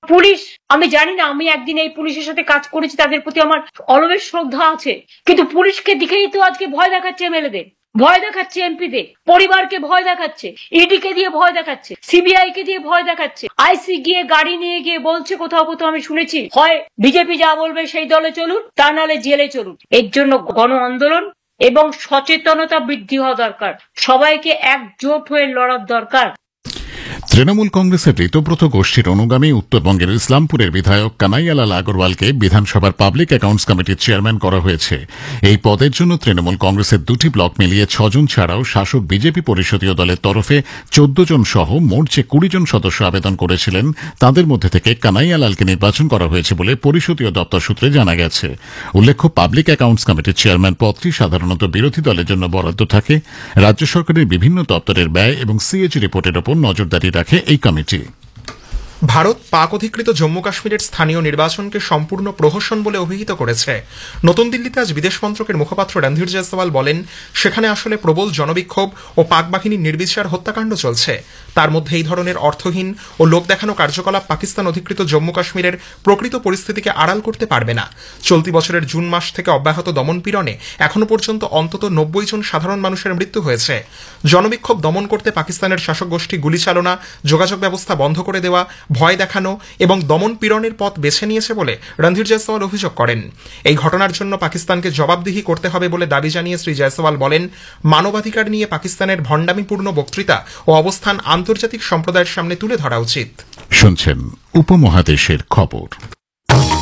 Police, আমি জানি না, আমি একদিন এই পুলিশের সাথে কাজ করেছি, তাদের প্রতি আমার অলবেজ শ্রদ্ধা আছে, কিন্তু পুলিশকে দিকেই তো আজকে ভয় দেখাচ্ছে এমএলএদের, ভয় দেখাচ্ছে এমপিদের, পরিবারকে ভয় দেখাচ্ছে, ইডি কে দিয়ে ভয় দেখাচ্ছে, সিবিআই কে দিয়ে ভয় দেখাচ্ছে, আইসি গিয়ে গাড়ি নিয়ে গিয়ে বলছে কোথাও কোথাও আমি শুনেছি, হয় বিজেপি যা বলবে সেই দলে চলুন, তা নাহলে জেলে চলুন। এর জন্য গণ আন্দোলন এবং সচেতনতা বৃদ্ধি হওয়া দরকার, সবাইকে একজোট হয়ে লড়ার দরকার। তৃণমূল কংগ্রেসের ঋতব্রত গোষ্ঠীর অনুগামী উত্তরবঙ্গের ইসলামপুরের বিধায়ক কানাইয়ালাল আগরওয়ালকে বিধানসভার পাবলিক অ্যাকাউন্টস কমিটির চেয়ারম্যান করা হয়েছে। এই পদের জন্য তৃণমূল কংগ্রেসের দুটি ব্লক মিলিয়ে 6 জন ছাড়াও শাসক বিজেপি পরিষদীয় দলের তরফে 14 জন সহ মোট যে 20 জন সদস্য আবেদন করেছিলেন, তাদের মধ্যে থেকে কানাইয়ালালকে নির্বাচন করা হয়েছে বলে পরিষদীয় দপ্তর সূত্রে জানা গেছে। উল্লেখ্য, পাবলিক অ্যাকাউন্টস কমিটির চেয়ারম্যান পদটি সাধারণত বিরোধী দলের জন্য বরাদ্দ থাকে। রাজ্য সরকারের বিভিন্ন দপ্তরের ব্যয় এবং সিএজি রিপোর্টের ওপর নজরদারি রাখে এই কমিটি। ভারত পাক অধিকৃত জম্মু কাশ্মীরের স্থানীয় নির্বাচনকে সম্পূর্ণ প্রহসন বলে অভিহিত করেছে। নতুন দিল্লিতে আজ বিদেশ মন্ত্রকের মুখপাত্র রণধীর জয়সওয়াল বলেন, সেখানে আসলে প্রবল জনবিক্ষোভ ও পাক বাহিনীর নির্বিচার হত্যাকাণ্ড চলছে। তার মধ্যে এই ধরনের অর্থহীন ও লোক দেখানো কার্যকলাপ পাকিস্তান অধিকৃত জম্মু কাশ্মীরের প্রকৃত পরিস্থিতিকে আড়াল করতে পারবে না। চলতি বছরের জুন মাস থেকে অব্যাহত দমনপীড়নে এখনো পর্যন্ত অন্তত 90 জন সাধারণ মানুষের মৃত্যু হয়েছে। জনবিক্ষোভ দমন করতে পাকিস্তানের শাসক গোষ্ঠী গুলিচালনা, যোগাযোগ ব্যবস্থা বন্ধ করে দেওয়া, ভয় দেখানো এবং দমন পীড়নের পথ বেছে নিয়েছে বলে রণধীর জয়সওয়াল অভিযোগ করেন। এই ঘটনার জন্য পাকিস্তানকে জবাবদিহি করতে হবে বলে দাবি জানিয়ে শ্রী জয়সওয়াল বলেন, মানবাধিকার নিয়ে পাকিস্তানের ভণ্ডামিপূর্ণ বক্তৃতা ও অবস্থান আন্তর্জাতিক সম্প্রদায়ের সামনে তুলে ধরা উচিত। শুনছেন উপমহাদেশের খবর।